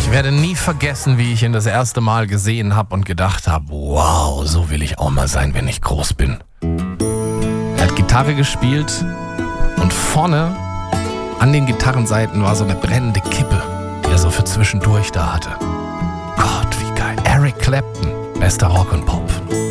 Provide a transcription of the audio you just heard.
Ich werde nie vergessen, wie ich ihn das erste Mal gesehen habe und gedacht habe, wow, so will ich auch mal sein, wenn ich groß bin. Er hat Gitarre gespielt und vorne an den Gitarrenseiten war so eine brennende Kippe, die er so für zwischendurch da hatte. Gott, wie geil. Eric Clapton, bester Rock und Pop.